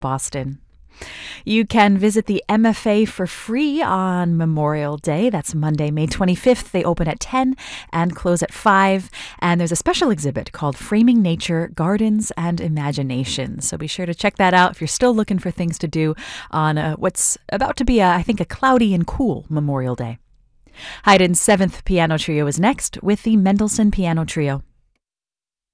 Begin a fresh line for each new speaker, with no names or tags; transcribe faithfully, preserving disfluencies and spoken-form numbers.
Boston. You can visit the M F A for free on Memorial Day. That's Monday, May twenty-fifth. They open at ten and close at five. And there's a special exhibit called Framing Nature, Gardens and Imagination. So be sure to check that out if you're still looking for things to do on uh, what's about to be, a, I think, a cloudy and cool Memorial Day. Haydn's seventh piano trio is next with the Mendelssohn Piano Trio.